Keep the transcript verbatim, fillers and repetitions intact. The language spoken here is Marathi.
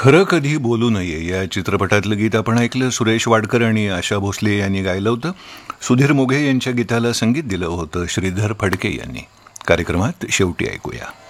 खरं कधी बोलू नये या चित्रपटातलं गीत आपण ऐकलं. सुरेश वाडकर आणि आशा भोसले यांनी गायलं होतं. सुधीर मोघे यांच्या गीताला संगीत दिलं होतं श्रीधर फडके यांनी. कार्यक्रमात शेवटी ऐकूया.